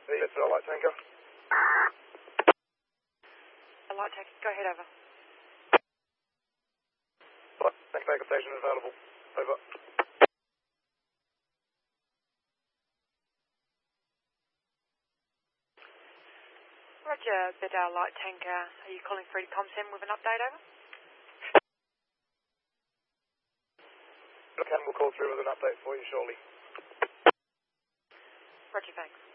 Yes, light tanker. Light tanker, go ahead, over. Light tanker station available. Over. Roger, Bedell light tanker. Are you calling through to ComSim with an update, over? Okay, we'll call through with an update for you shortly. Roger, thanks.